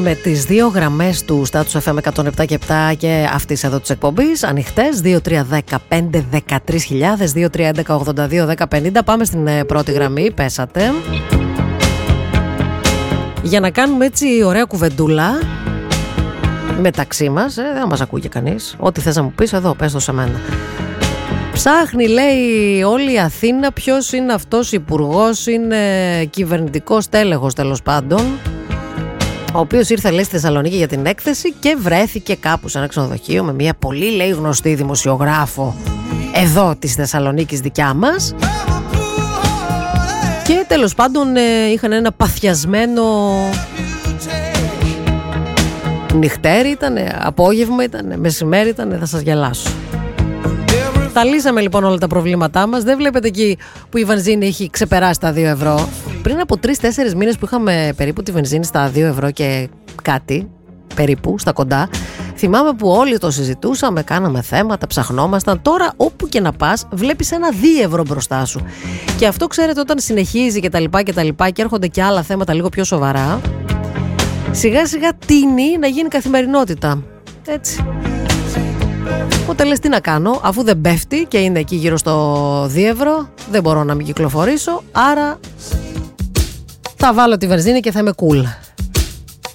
με τις δύο γραμμές του Status FM 107 και 7 και αυτής εδώ της εκπομπής ανοιχτές, 2310-513.000, 2311-82-1050. Πάμε στην πρώτη γραμμή, πέσατε, για να κάνουμε έτσι ωραία κουβεντούλα μεταξύ μας. Δεν μας ακούει και κανείς. Ό,τι θες να μου πεις εδώ, πες το σε μένα. Ψάχνει, λέει, όλη η Αθήνα ποιος είναι αυτός υπουργός, είναι κυβερνητικός τέλεχος τέλος πάντων, ο οποίος ήρθε, λέει, στη Θεσσαλονίκη για την έκθεση και βρέθηκε κάπου σε ένα ξενοδοχείο με μια πολύ, λέει, γνωστή δημοσιογράφο εδώ της Θεσσαλονίκης, δικιά μας, και τέλος πάντων είχαν ένα παθιασμένο νυχτέρι, ήτανε, απόγευμα ήτανε, μεσημέρι ήτανε, θα σας γελάσω. Τα λύσαμε λοιπόν όλα τα προβλήματά μας. Δεν βλέπετε εκεί που η βενζίνη έχει ξεπεράσει τα 2 ευρώ. Πριν από 3-4 μήνες που είχαμε περίπου τη βενζίνη στα 2 ευρώ και κάτι, περίπου στα κοντά, θυμάμαι που όλοι το συζητούσαμε, κάναμε θέματα, ψαχνόμασταν. Τώρα όπου και να πας βλέπεις ένα 2 ευρώ μπροστά σου. Και αυτό, ξέρετε, όταν συνεχίζει και τα λοιπά και έρχονται και άλλα θέματα λίγο πιο σοβαρά, σιγά σιγά τείνει να γίνει καθημερινότητα. Έτσι. Οπότε λες, τι να κάνω, αφού δεν πέφτει και είναι εκεί γύρω στο 2 ευρώ, δεν μπορώ να μην κυκλοφορήσω, άρα θα βάλω τη βενζίνη και θα είμαι cool.